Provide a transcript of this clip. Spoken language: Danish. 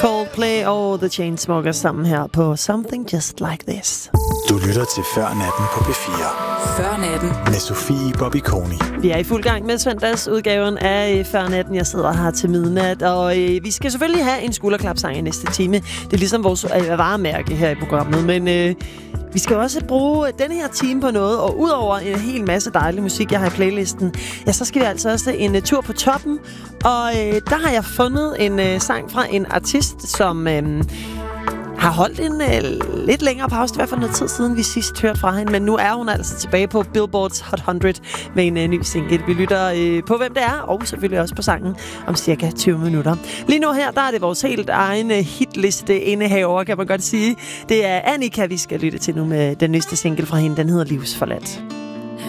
Coldplay og The Chainsmokers sammen her på Something Just Like This. Du lytter til Før Natten på P4. Før Natten med Sofie Bobby-Koni. Vi er i fuld gang med søndagsudgaven af Før Natten. Jeg sidder her til midnat, og vi skal selvfølgelig have en skulderklapsang i næste time. Det er ligesom vores varemærke her i programmet, men vi skal også bruge denne her time på noget, og udover en hel masse dejlig musik, jeg har i playlisten, ja, så skal vi altså også en tur på toppen. Og der har jeg fundet en sang fra en artist, som har holdt en lidt længere pause, i hvert fald noget tid siden vi sidst hørte fra hende, men nu er hun altså tilbage på Billboard's Hot 100 med en ny single. Vi lytter på, hvem det er, og selvfølgelig også på sangen om cirka 20 minutter. Lige nu her, der er det vores helt egen hitliste indehaver, kan man godt sige. Det er Annika, vi skal lytte til nu med den nyeste single fra hende. Den hedder Livsforladt.